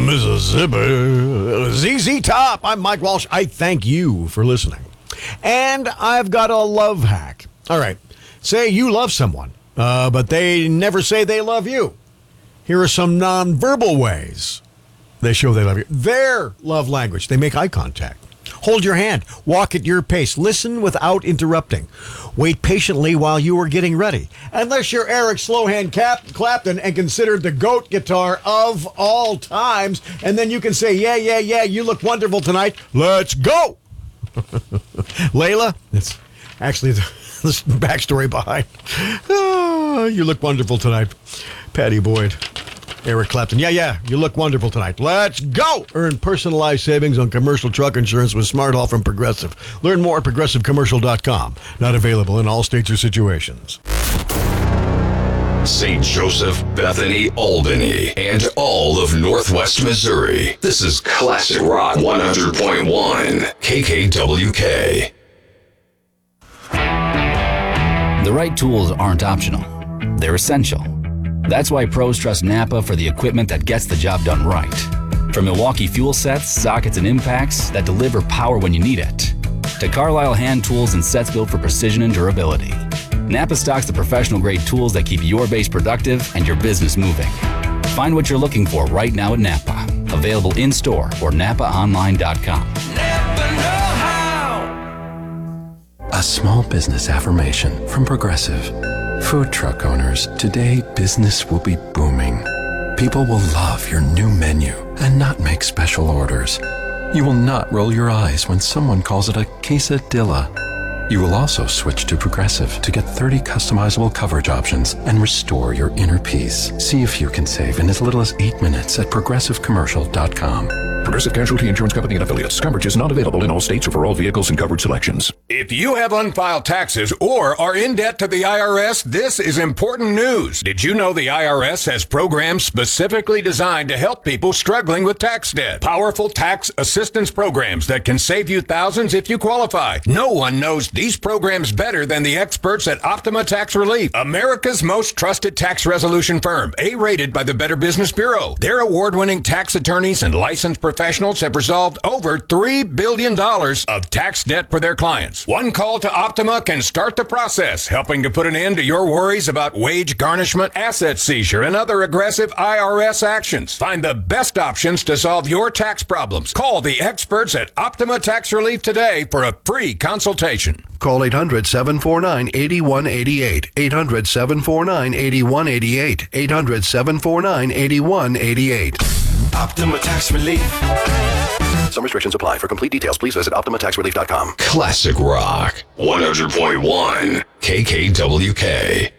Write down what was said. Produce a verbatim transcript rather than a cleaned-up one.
Mississippi. Z Z Top. I'm Mike Walsh. I thank you for listening. And I've got a love hack. All right. Say you love someone, uh, but they never say they love you. Here are some nonverbal ways they show they love you. Their love language. They make eye contact. Hold your hand. Walk at your pace. Listen without interrupting. Wait patiently while you are getting ready. Unless you're Eric Slowhand Cap- Clapton and considered the GOAT guitar of all times, and then you can say, yeah, yeah, yeah, you look wonderful tonight. Let's go. Layla, it's actually the, the backstory behind. Oh, you look wonderful tonight. Patty Boyd. Eric Clapton. Yeah, yeah, you look wonderful tonight. Let's go! Earn personalized savings on commercial truck insurance with Smart Haul from Progressive. Learn more at progressive commercial dot com. Not available in all states or situations. Saint Joseph, Bethany, Albany, and all of Northwest Missouri. This is Classic Rock one hundred point one, K K W K. The right tools aren't optional. They're essential. That's why pros trust Napa for the equipment that gets the job done right. From Milwaukee fuel sets, sockets, and impacts that deliver power when you need it, to Carlisle hand tools and sets built for precision and durability, Napa stocks the professional-grade tools that keep your base productive and your business moving. Find what you're looking for right now at Napa. Available in-store or napa online dot com. Napa know-how. A small business affirmation from Progressive. Food truck owners, today business will be booming. People will love your new menu and not make special orders. You will not roll your eyes when someone calls it a quesadilla. You will also switch to Progressive to get thirty customizable coverage options and restore your inner peace. See if you can save in as little as eight minutes at progressive commercial dot com. Progressive Casualty Insurance Company and Affiliates. Coverage is not available in all states or for all vehicles and coverage selections. If you have unfiled taxes or are in debt to the I R S, this is important news. Did you know the I R S has programs specifically designed to help people struggling with tax debt? Powerful tax assistance programs that can save you thousands if you qualify. No one knows these programs better than the experts at Optima Tax Relief, America's most trusted tax resolution firm, A-rated by the Better Business Bureau. Their award-winning tax attorneys and licensed professionals have resolved over three billion dollars of tax debt for their clients. One call to Optima can start the process, helping to put an end to your worries about wage garnishment, asset seizure, and other aggressive I R S actions. Find the best options to solve your tax problems. Call the experts at Optima Tax Relief today for a free consultation. Call eight hundred, seven four nine, eight one eight eight. eight hundred, seven four nine, eight one eight eight. eight hundred, seven four nine, eight one eight eight. Optima Tax Relief. Some restrictions apply. For complete details, please visit optima tax relief dot com. Classic Rock one hundred point one, K K W K.